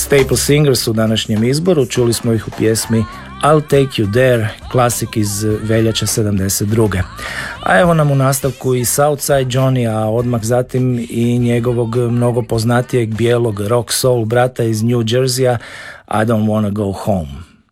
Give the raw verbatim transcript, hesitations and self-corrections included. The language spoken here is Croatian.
Staple Singers u današnjem izboru, čuli smo ih u pjesmi I'll Take You There, klasik iz veljače sedamdeset druge. A evo nam u nastavku i Southside Johnny, a odmah zatim i njegovog mnogo poznatijeg bijelog rock soul brata iz New Jerseya, I Don't Wanna Go Home.